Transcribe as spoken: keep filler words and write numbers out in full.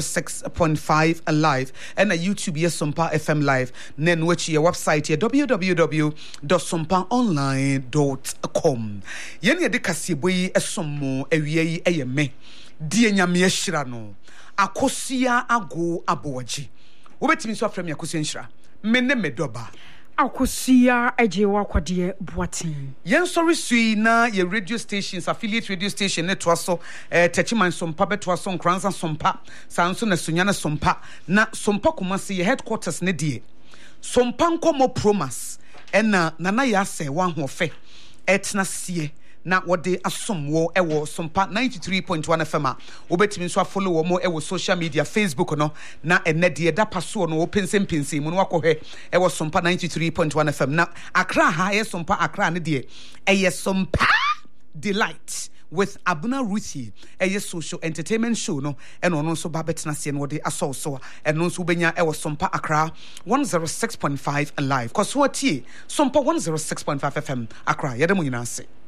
six point five live and a YouTube yes Sompa F M live nen which your website here w w w dot sompa online dot com yen ye de kase boyi esomo awie yi eyeme die nyame ahira no akosia ago abowaji wobetimi so afrem yakosia nhira menne medoba akosia ejewa kwade boatin yen sorry sui na ye radio stations affiliate radio station ne toaso eh Techiman Sompa betoaso Nkranza Sompa sanso na Sunyana Sompa na Sompa Kumasi ye headquarters ne die Sompa nkomo promise ena nana ya se wan hofe etna sie na wode asomwo ewo Sompa ninety-three point one F M a obetimi so follow wo mo ewo social media Facebook no na ene de da paso no opensem pensem mu no wakohwe ewo Sompa ninety-three point one F M na Accra ha ye Sompa Accra ne de eye Sompa Delight with Abuna Ruthi eye social entertainment show no eno no so ba betena se no wode aso so eno so benya ewo Sompa Accra one oh six point five live cause what tie Sompa one oh six point five F M Accra yede mo nyina se